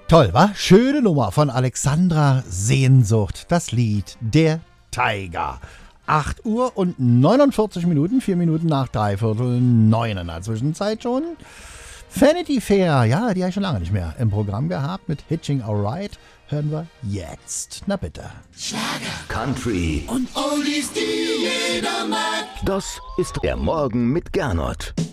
Toll, wa? Schöne Nummer von Alexandra Sehnsucht. Das Lied Der Tiger. 8 Uhr und 49 Minuten, 4 Minuten nach 8:45 in der Zwischenzeit schon. Vanity Fair, ja, die habe ich schon lange nicht mehr im Programm gehabt. Mit Hitching Alright hören wir jetzt. Na bitte. Schlager, Country und Oldies, die jeder mag. Das ist der Morgen mit Gernot.